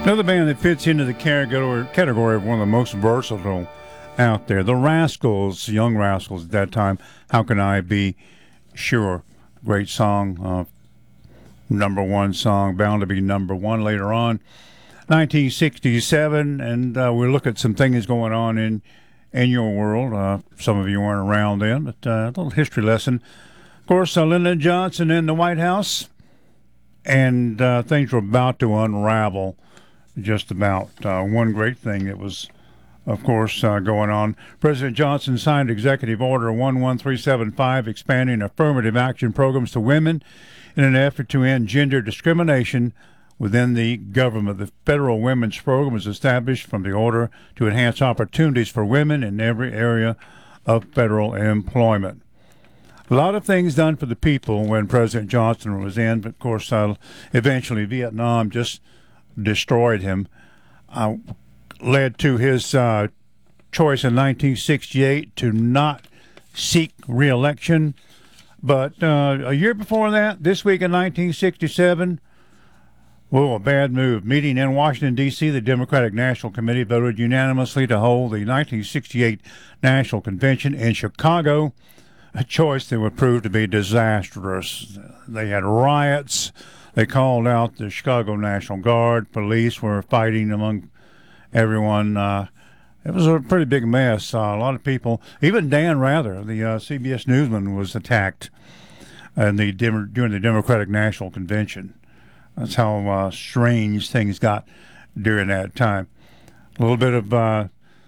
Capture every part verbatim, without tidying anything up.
Another band that fits into the category category of one of the most versatile out there. The Rascals, Young Rascals at that time. How Can I Be Sure? Great song. Uh, number one song. Bound to be number one later on. nineteen sixty-seven, and uh, we look at some things going on in in your world. Uh, some of you weren't around then, but uh, a little history lesson. Of course, uh, Lyndon Johnson in the White House, and uh, things were about to unravel. Just about uh, one great thing that was, of course, uh, going on. President Johnson signed Executive Order one one three seven five, expanding affirmative action programs to women in an effort to end gender discrimination within the government. The federal women's program was established from the order to enhance opportunities for women in every area of federal employment. A lot of things done for the people when President Johnson was in, but of course, uh, eventually Vietnam just destroyed him. Uh, led to his uh, choice in nineteen sixty-eight to not seek re-election. But uh, a year before that, this week in nineteen sixty-seven, whoa, a bad move. Meeting in Washington, D C, the Democratic National Committee voted unanimously to hold the nineteen sixty-eight National Convention in Chicago, a choice that would prove to be disastrous. They had riots. They called out the Chicago National Guard. Police were fighting among everyone. Uh, it was a pretty big mess. Uh, a lot of people, even Dan Rather, the uh, C B S newsman, was attacked in the during the Democratic National Convention. That's how uh, strange things got during that time. A little bit of uh,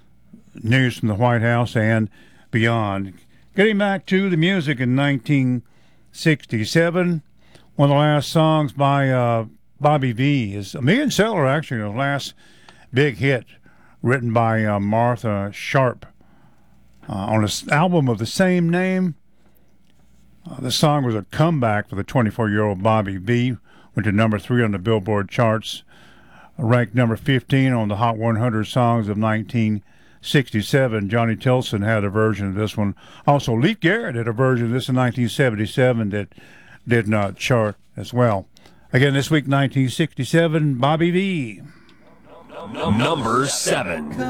news from the White House and beyond. Getting back to the music in nineteen sixty-seven, one of the last songs by uh, Bobby V is a million seller, actually, the last big hit written by uh, Martha Sharp uh, on an album of the same name. Uh, the song was a comeback for the twenty-four-year-old Bobby V. Went to number three on the Billboard charts, ranked number fifteen on the Hot one hundred songs of nineteen sixty-seven. Johnny Tilson had a version of this one. Also, Leif Garrett had a version of this in nineteen seventy-seven that did not chart as well. Again, this week, nineteen sixty-seven, Bobby V. Number seven.